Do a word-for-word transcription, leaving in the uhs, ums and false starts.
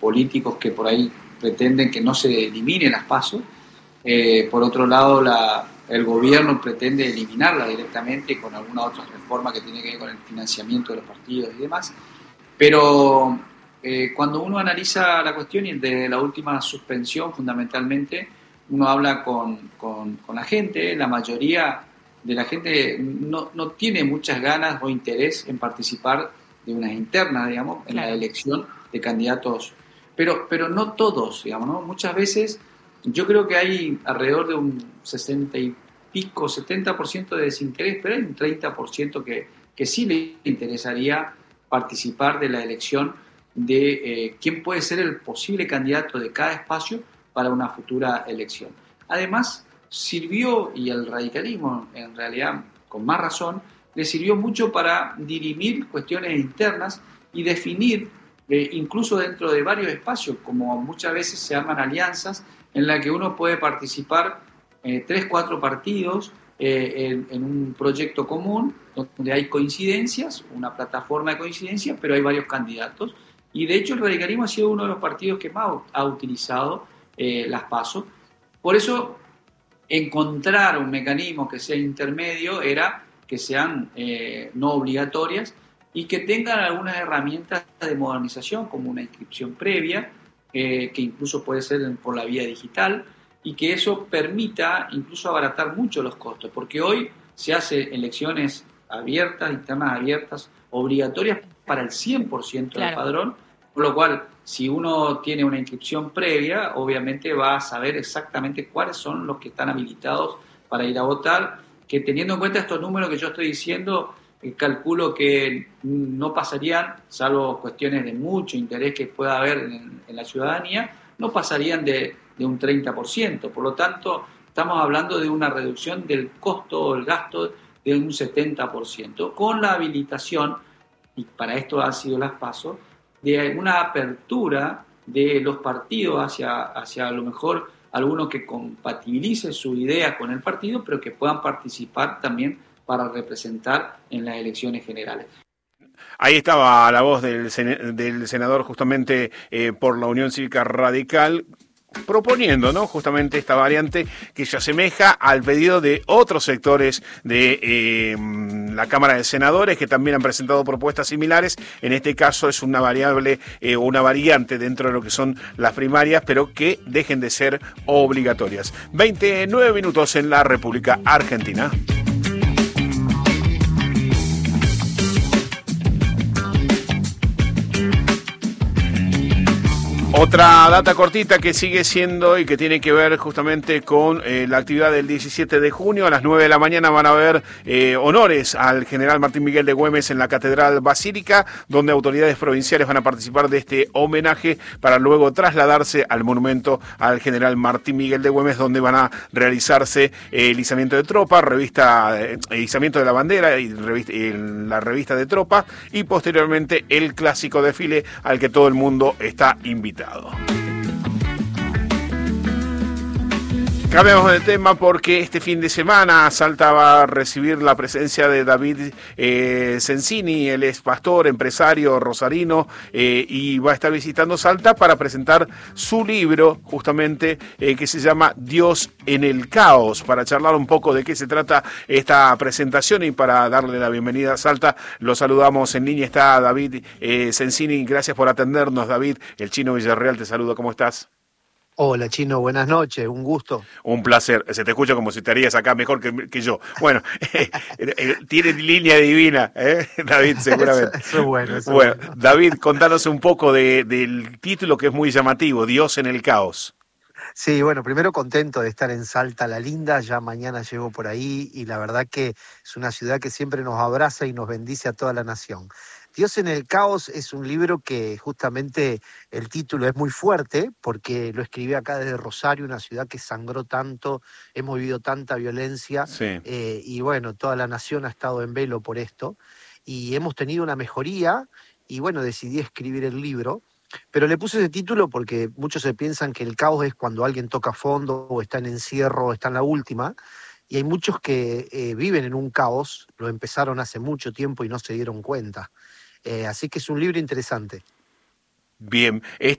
políticos que por ahí pretenden que no se eliminen las PASO. Eh, por otro lado, la, el gobierno pretende eliminarla directamente con alguna otra reforma que tiene que ver con el financiamiento de los partidos y demás. Pero eh, cuando uno analiza la cuestión y desde la última suspensión, fundamentalmente, uno habla con, con, con la gente, la mayoría de la gente no, no tiene muchas ganas o interés en participar de unas internas, digamos, en claro. la elección de candidatos, pero, pero no todos, digamos, ¿no? Muchas veces yo creo que hay alrededor de un sesenta y pico, setenta por ciento de desinterés, pero hay un treinta por ciento que, que sí le interesaría participar de la elección de eh, quién puede ser el posible candidato de cada espacio para una futura elección. Además, sirvió, y el radicalismo en realidad con más razón, le sirvió mucho para dirimir cuestiones internas y definir, eh, incluso dentro de varios espacios, como muchas veces se arman alianzas en la que uno puede participar eh, tres, cuatro partidos eh, en, en un proyecto común, donde hay coincidencias, una plataforma de coincidencias, pero hay varios candidatos. Y de hecho el radicalismo ha sido uno de los partidos que más ha utilizado eh, las PASO. Por eso encontrar un mecanismo que sea intermedio era que sean eh, no obligatorias y que tengan algunas herramientas de modernización, como una inscripción previa, eh, que incluso puede ser por la vía digital, y que eso permita incluso abaratar mucho los costos, porque hoy se hacen elecciones abiertas, internas abiertas, obligatorias para el cien por ciento claro. del padrón, por lo cual, si uno tiene una inscripción previa, obviamente va a saber exactamente cuáles son los que están habilitados para ir a votar, que teniendo en cuenta estos números que yo estoy diciendo, eh, calculo que no pasarían, salvo cuestiones de mucho interés que pueda haber en, en la ciudadanía, no pasarían de, de un treinta por ciento. Por lo tanto, estamos hablando de una reducción del costo o el gasto de un setenta por ciento, con la habilitación, y para esto han sido las PASO, de una apertura de los partidos hacia, hacia a lo mejor algunos que compatibilicen su idea con el partido, pero que puedan participar también para representar en las elecciones generales. Ahí estaba la voz del, sen- del senador justamente eh, por la Unión Cívica Radical, proponiendo, ¿no?, justamente esta variante que se asemeja al pedido de otros sectores de eh, la Cámara de Senadores que también han presentado propuestas similares. En este caso es una variable o eh, una variante dentro de lo que son las primarias, pero que dejen de ser obligatorias. veintinueve minutos en la República Argentina. Otra data cortita que sigue siendo y que tiene que ver justamente con eh, la actividad del diecisiete de junio. A las nueve de la mañana van a haber eh, honores al general Martín Miguel de Güemes en la Catedral Basílica, donde autoridades provinciales van a participar de este homenaje para luego trasladarse al monumento al general Martín Miguel de Güemes, donde van a realizarse eh, el izamiento de tropa, revista, eh, izamiento de la bandera y, revista, y la revista de tropa, y posteriormente el clásico desfile al que todo el mundo está invitado. Cambiamos de tema porque este fin de semana Salta va a recibir la presencia de David eh, Sensini. Él es pastor, empresario rosarino eh, y va a estar visitando Salta para presentar su libro justamente eh, que se llama Dios en el Caos. Para charlar un poco de qué se trata esta presentación y para darle la bienvenida a Salta, lo saludamos en línea. Está David eh, Sensini. Gracias por atendernos, David. El Chino Villarreal te saluda. ¿Cómo estás? Hola, Chino, buenas noches, un gusto. Un placer, se te escucha como si estarías acá mejor que, que yo. Bueno, eh, eh, tiene línea divina, ¿eh? David, seguramente. Eso es bueno, eso bueno, bueno. David, contanos un poco de, del título que es muy llamativo, Dios en el Caos. Sí, bueno, primero contento de estar en Salta la Linda, ya mañana llego por ahí y la verdad que es una ciudad que siempre nos abraza y nos bendice a toda la nación. Dios en el Caos es un libro que justamente el título es muy fuerte porque lo escribí acá desde Rosario, una ciudad que sangró tanto, hemos vivido tanta violencia sí. eh, y bueno, toda la nación ha estado en velo por esto y hemos tenido una mejoría y bueno, decidí escribir el libro. Pero le puse ese título porque muchos se piensan que el caos es cuando alguien toca fondo o está en encierro o está en la última, y hay muchos que eh, viven en un caos, lo empezaron hace mucho tiempo y no se dieron cuenta. Eh, así que es un libro interesante. Bien,